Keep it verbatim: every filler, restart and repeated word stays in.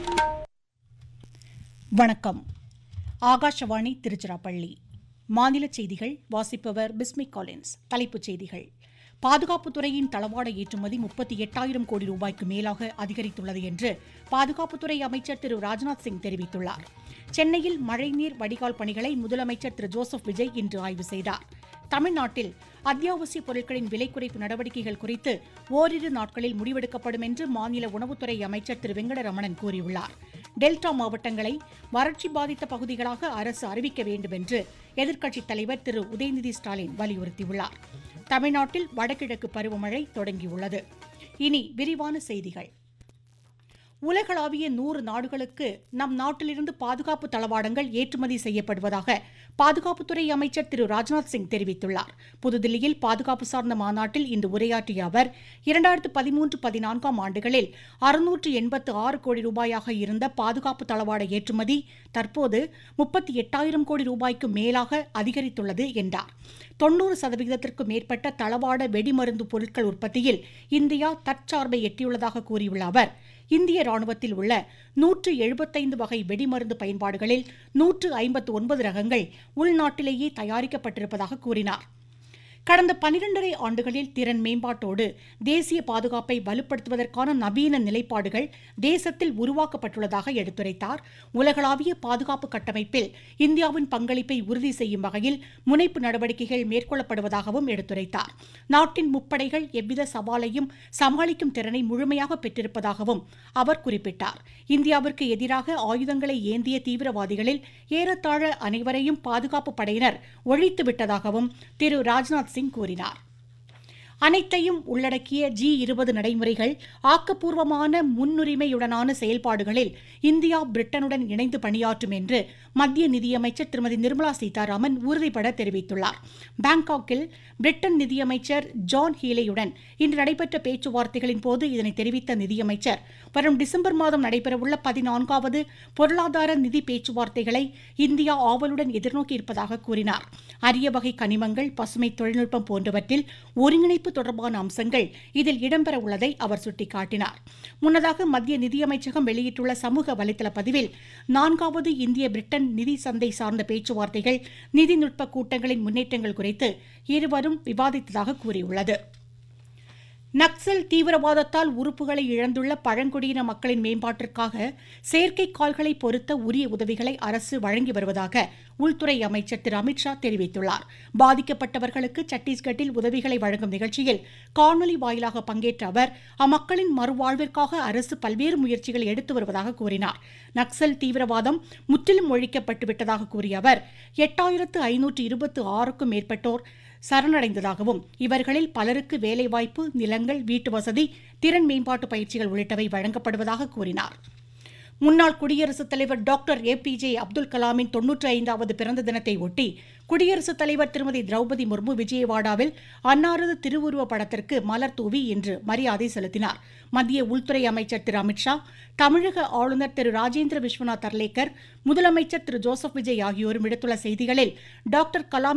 வணக்கம். ஆகாஷவாணி திருச்சிராப்பள்ளி. மாநில செய்திகள் வாசிப்பவர் பிஸ்மி காலின்ஸ். தலைப்புச் செய்திகள். பாதுகாப்புத்துறையின் தளவாட ஏற்றுமதி முப்பத்தி எட்டாயிரம் கோடி ரூபாய்க்கு மேலாக அதிகரித்துள்ளது என்று பாதுகாப்புத்துறை அமைச்சர் திரு ராஜ்நாத் சிங் தெரிவித்துள்ளார். சென்னையில் மழைநீர் வடிகால் பணிகளை முதலமைச்சர் திரு ஜோசப் விஜய் இன்று ஆய்வு செய்தார். தமிழ்நாட்டில் அத்தியாவசிய பொருட்களின் விலை குறைப்பு நடவடிக்கைகள் குறித்து ஓரிரு நாட்களில் முடிவெடுக்கப்படும் என்று மாநில உணவுத்துறை அமைச்சர் திரு வெங்கடரமணன் கூறியுள்ளார். டெல்டா மாவட்டங்களை வறட்சி பாதித்த பகுதிகளாக அரசு அறிவிக்க வேண்டும் என்று எதிர்க்கட்சித் தலைவர் திரு உதயநிதி ஸ்டாலின் வலியுறுத்தியுள்ளார். தமிழ்நாட்டில் வடகிழக்கு பருவமழை தொடங்கியுள்ளது. இனி விரிவான செய்திகள். உலகளாவிய நூறு நாடுகளுக்கு நம் நாட்டிலிருந்து பாதுகாப்பு தளவாடங்கள் ஏற்றுமதி செய்யப்படுவதாக பாதுகாப்புத்துறை அமைச்சர் திரு ராஜ்நாத் சிங் தெரிவித்துள்ளார். புதுதில்லியில் பாதுகாப்பு சார்ந்த மாநாட்டில் இன்று உரையாற்றிய அவர், இரண்டாயிரத்து பதிமூன்று பதினான்காம் ஆண்டுகளில் அறுநூற்று எண்பத்து ஆறு கோடி ரூபாயாக இருந்த பாதுகாப்பு தளவாட ஏற்றுமதி தற்போது முப்பத்தி எட்டாயிரம் கோடி ரூபாய்க்கு மேலாக அதிகரித்துள்ளது என்றார். தொன்னூறு சதவீதத்திற்கு மேற்பட்ட தளவாட வெடிமருந்து பொருட்கள் உற்பத்தியில் இந்தியா தற்சார்பை எட்டியுள்ளதாக கூறியுள்ள அவர், இந்திய ராணுவத்தில் உள்ள நூற்று எழுபத்தைந்து வகை வெடிமருந்து பயன்பாடுகளில் நூற்று ஐம்பத்து ஒன்பது ரகங்கள் உள்நாட்டிலேயே தயாரிக்கப்பட்டிருப்பதாக கூறினார். கடந்த பனிரெண்டரை ஆண்டுகளில் திறன் மேம்பாட்டோடு தேசிய பாதுகாப்பை வலுப்படுத்துவதற்கான நவீன நிலைப்பாடுகள் தேசத்தில் உருவாக்கப்பட்டுள்ளதாக எடுத்துரைத்தார். உலகளாவிய பாதுகாப்பு கட்டமைப்பில் இந்தியாவின் பங்களிப்பை உறுதி செய்யும் வகையில் முனைப்பு நடவடிக்கைகள் மேற்கொள்ளப்படுவதாகவும் எடுத்துரைத்தார். நாட்டின் முப்படைகள் எவ்வித சவாலையும் சமாளிக்கும் திறனை முழுமையாக பெற்றிருப்பதாகவும் அவர் குறிப்பிட்டார். இந்தியாவிற்கு எதிராக ஆயுதங்களை ஏந்திய தீவிரவாதிகளில் ஏறத்தாழ அனைவரையும் பாதுகாப்பு படையினர் ஒழித்துவிட்டதாகவும் திரு ராஜ்நாத் சிங் கூறினார். அனைத்தையும் உள்ளடக்கிய ஜி இருபது நடைமுறைகள் ஆக்கப்பூர்வமான முன்னுரிமையுடனான செயல்பாடுகளில் இந்தியா பிரிட்டனுடன் இணைந்து பணியாற்றும் என்று மத்திய நிதியமைச்சர் திருமதி நிர்மலா சீதாராமன் உறுதிபட தெரிவித்துள்ளார். பாங்காக்கில் பிரிட்டன் நிதியமைச்சர் ஜான் ஹீலேயுடன் இன்று நடைபெற்ற பேச்சுவார்த்தைகளின் போது இதனை தெரிவித்த நிதியமைச்சர், வரும் டிசம்பர் மாதம் நடைபெறவுள்ள பதினான்காவது பொருளாதார நிதி பேச்சுவார்த்தைகளை இந்தியா ஆவலுடன் எதிர்நோக்கி இருப்பதாக கூறினார். அரிய வகை கனிமங்கள், பசுமை தொழில்நுட்பம் போன்றவற்றில் ஒருங்கிணைப்பு தொடர்பான அம்சங்கள் இதில் இடம்பெற உள்ளதை அவர் சுட்டிக்காட்டினார். முன்னதாக மத்திய நிதியமைச்சகம் வெளியிட்டுள்ள சமூக வலைதள பதிவில், நான்காவது இந்திய பிரிட்டன் நிதி சந்தை சார்ந்த பேச்சுவார்த்தைகள் நிதிநுட்ப கூட்டங்களின் முன்னேற்றங்கள் குறித்து இருவரும் விவாதித்ததாக கூறியுள்ளது. நக்சல் தீவிரவாதத்தால் உறுப்புகளை இழந்துள்ள பழங்குடியின மக்களின் மேம்பாட்டிற்காக செயற்கை கால்களை பொருத்த உரிய உதவிகளை அரசு வழங்கி வருவதாக உள்துறை அமைச்சர் திரு அமித்ஷா தெரிவித்துள்ளார். பாதிக்கப்பட்டவர்களுக்கு சத்தீஸ்கட்டில் உதவிகளை வழங்கும் நிகழ்ச்சியில் காணொலி வாயிலாக பங்கேற்ற அவர், அம்மக்களின் மறுவாழ்விற்காக அரசு பல்வேறு முயற்சிகளை எடுத்து வருவதாக கூறினார். நக்சல் தீவிரவாதம் முற்றிலும் ஒழிக்கப்பட்டுவிட்டதாக கூறிய அவர், எட்டாயிரத்து ஐநூற்று இருபத்தி ஆறுக்கும் மேற்பட்டோர் சரணடைந்ததாகவும் இவர்களில் பலருக்கு வேலைவாய்ப்பு, நிலங்கள், வீட்டு வசதி, திறன் மேம்பாட்டு பயிற்சிகள் உள்ளிட்டவை வழங்கப்படுவதாக கூறினார். முன்னாள் குடியரசுத் தலைவர் doctor A B J Abdul கலாமின் தொன்னூற்றி ஐந்தாவது பிறந்த தினத்தை ஒட்டி குடியரசுத் தலைவர் திருமதி திரௌபதி முர்மு விஜயவாடாவில் அன்னாரது திருவுருவ படத்திற்கு மலர் தூவி இன்று மரியாதை செலுத்தினார். மத்திய உள்துறை அமைச்சர் திரு அமித்ஷா, தமிழக ஆளுநர் திரு ராஜேந்திர விஸ்வநாத் அர்லேக்கர், முதலமைச்சர் திரு ஜோசப் விஜய் ஆகியோரும் விடுத்துள்ள செய்திகளில் டாக்டர் கலாம்